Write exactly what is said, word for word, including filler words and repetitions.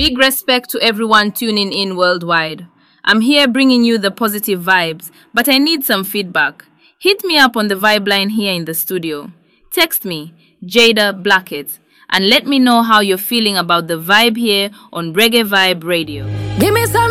Big respect to everyone tuning in worldwide. I'm here bringing you the positive vibes, but I need some feedback. Hit me up on the vibe line here in the studio. Text me, Jada Blackett, and let me know how you're feeling about the vibe here on Reggae Vibe Radio. Give me some